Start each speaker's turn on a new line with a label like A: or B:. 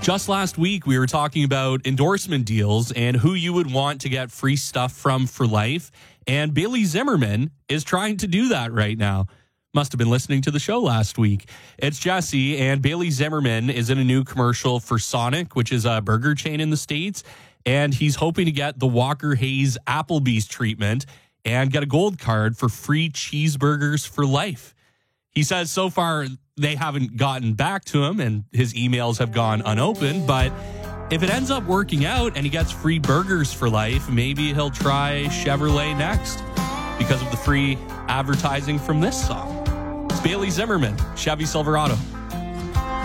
A: Just last week, we were talking about endorsement deals and who you would want to get free stuff from for life. And Bailey Zimmerman is trying to do that right now. Must have been listening to the show last week. It's Jesse, and Bailey Zimmerman is in a new commercial for Sonic, which is a burger chain in the States. And he's hoping to get the Walker Hayes Applebee's treatment and get a gold card for free cheeseburgers for life. He says so far they haven't gotten back to him and his emails have gone unopened, but if it ends up working out and he gets free burgers for life, maybe he'll try Chevrolet next because of the free advertising from this song. It's Bailey Zimmerman, Chevy Silverado.